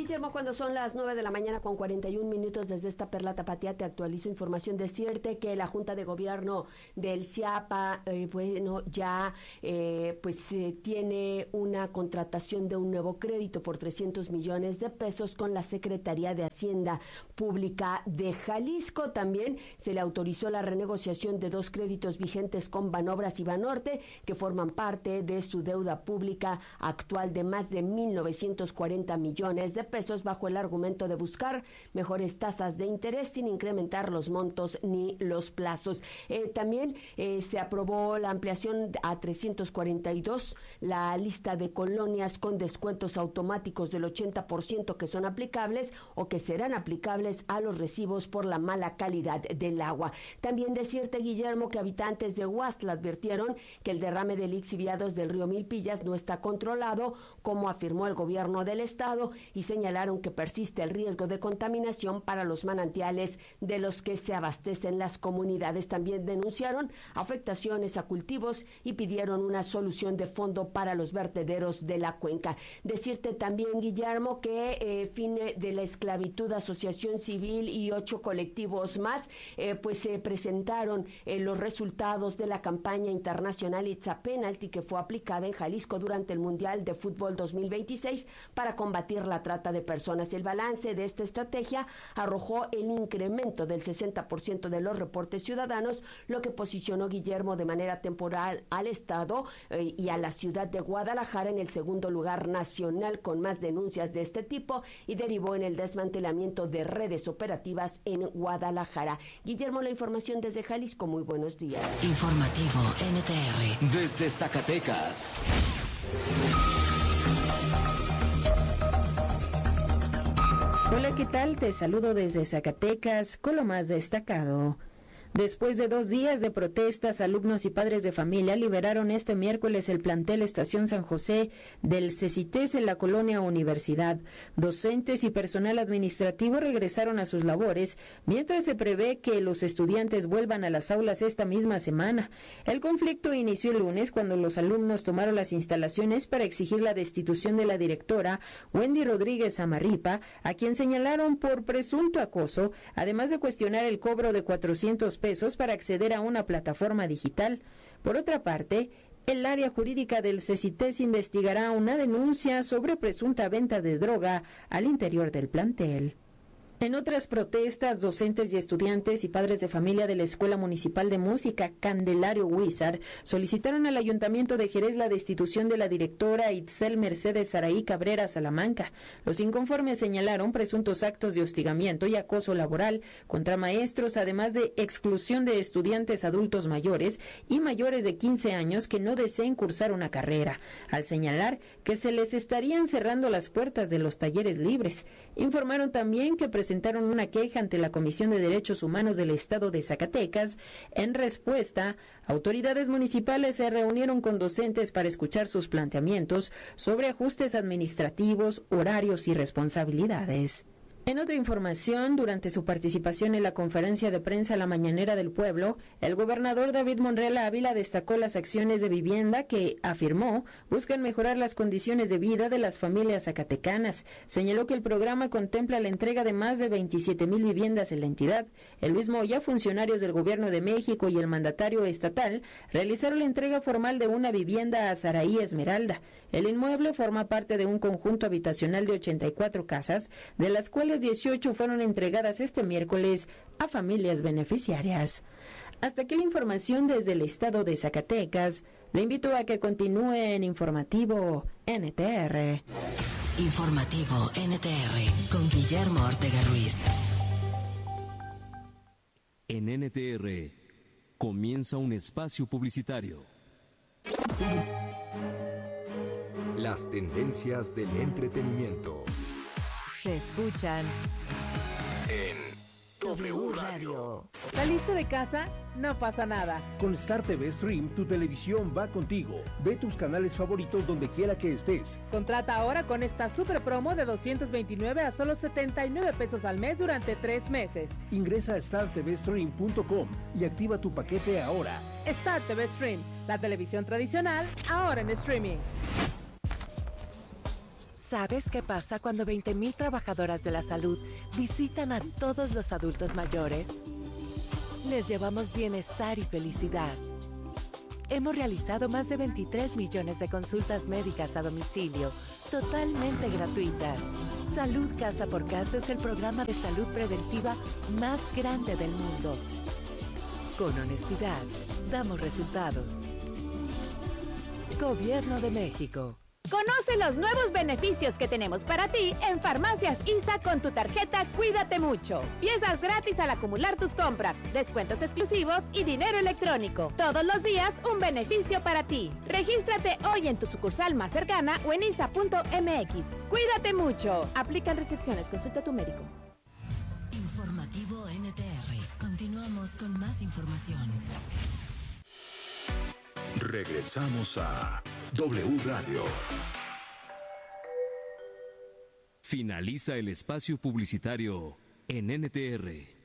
Guillermo, cuando son las 9 de la mañana con 41 minutos desde esta Perla Tapatía, te actualizo información. Decirte que la Junta de Gobierno del CIAPA, tiene una contratación de un nuevo crédito por 300 millones de pesos con la Secretaría de Hacienda Pública de Jalisco. También se le autorizó la renegociación de 2 créditos vigentes con Banobras y Banorte, que forman parte de su deuda pública actual de más de 1.940 millones de pesos, bajo el argumento de buscar mejores tasas de interés sin incrementar los montos ni los plazos. También se aprobó la ampliación a 342 la lista de colonias con descuentos automáticos del 80% que son aplicables o que serán aplicables a los recibos por la mala calidad del agua. También decirte, Guillermo, que habitantes de Huastla advirtieron que el derrame de lixiviados del río Milpillas no está controlado, como afirmó el gobierno del estado, y señalaron que persiste el riesgo de contaminación para los manantiales de los que se abastecen las comunidades. También denunciaron afectaciones a cultivos y pidieron una solución de fondo para los vertederos de la cuenca. Decirte también, Guillermo, que Fin de la Esclavitud, Asociación Civil y 8 colectivos más, se presentaron los resultados de la campaña internacional It's a Penalty, que fue aplicada en Jalisco durante el Mundial de Fútbol 2026 para combatir la trata de personas. El balance de esta estrategia arrojó el incremento del 60% de los reportes ciudadanos, lo que posicionó, Guillermo, de manera temporal al Estado y a la ciudad de Guadalajara en el segundo lugar nacional con más denuncias de este tipo, y derivó en el desmantelamiento de redes operativas en Guadalajara. Guillermo, la información desde Jalisco. Muy buenos días. Informativo NTR desde Zacatecas. Hola, ¿qué tal? Te saludo desde Zacatecas con lo más destacado. Después de 2 días de protestas, alumnos y padres de familia liberaron este miércoles el plantel Estación San José del CECITES en la colonia Universidad. Docentes y personal administrativo regresaron a sus labores, mientras se prevé que los estudiantes vuelvan a las aulas esta misma semana. El conflicto inició el lunes cuando los alumnos tomaron las instalaciones para exigir la destitución de la directora, Wendy Rodríguez Amarripa, a quien señalaron por presunto acoso, además de cuestionar el cobro de 400 pesos para acceder a una plataforma digital. Por otra parte, el área jurídica del CECITES investigará una denuncia sobre presunta venta de droga al interior del plantel. En otras protestas, docentes y estudiantes y padres de familia de la Escuela Municipal de Música Candelario Huizar solicitaron al Ayuntamiento de Jerez la destitución de la directora Itzel Mercedes Saraí Cabrera Salamanca. Los inconformes señalaron presuntos actos de hostigamiento y acoso laboral contra maestros, además de exclusión de estudiantes adultos mayores y mayores de 15 años que no deseen cursar una carrera, al señalar que se les estarían cerrando las puertas de los talleres libres. Informaron también que presentaron una queja ante la Comisión de Derechos Humanos del Estado de Zacatecas. En respuesta, autoridades municipales se reunieron con docentes para escuchar sus planteamientos sobre ajustes administrativos, horarios y responsabilidades. En otra información, durante su participación en la conferencia de prensa La Mañanera del Pueblo, el gobernador David Monreal Ávila destacó las acciones de vivienda que, afirmó, buscan mejorar las condiciones de vida de las familias zacatecanas. Señaló que el programa contempla la entrega de más de 27,000 viviendas en la entidad. El mismo ya funcionarios del Gobierno de México y el mandatario estatal realizaron la entrega formal de una vivienda a Saraí Esmeralda. El inmueble forma parte de un conjunto habitacional de 84 casas, de las cuales 18 fueron entregadas este miércoles a familias beneficiarias. Hasta aquí la información desde el estado de Zacatecas. Le invito a que continúe en Informativo NTR. Informativo NTR con Guillermo Ortega Ruiz. En NTR comienza un espacio publicitario. Las tendencias del entretenimiento se escuchan en W Radio. ¿Saliste de casa? No pasa nada. Con Star TV Stream, tu televisión va contigo. Ve tus canales favoritos donde quiera que estés. Contrata ahora con esta super promo de 229 a solo 79 pesos al mes durante 3 meses. Ingresa a startvstream.com y activa tu paquete ahora. Star TV Stream, la televisión tradicional, ahora en streaming. ¿Sabes qué pasa cuando 20,000 trabajadoras de la salud visitan a todos los adultos mayores? Les llevamos bienestar y felicidad. Hemos realizado más de 23 millones de consultas médicas a domicilio, totalmente gratuitas. Salud Casa por Casa es el programa de salud preventiva más grande del mundo. Con honestidad, damos resultados. Gobierno de México. Conoce los nuevos beneficios que tenemos para ti en Farmacias ISA con tu tarjeta Cuídate Mucho. Piezas gratis al acumular tus compras, descuentos exclusivos y dinero electrónico. Todos los días un beneficio para ti. Regístrate hoy en tu sucursal más cercana o en isa.mx. Cuídate mucho. Aplican restricciones. Consulta a tu médico. Informativo NTR. Continuamos con más información. Regresamos a W Radio. Finaliza el espacio publicitario en NTR.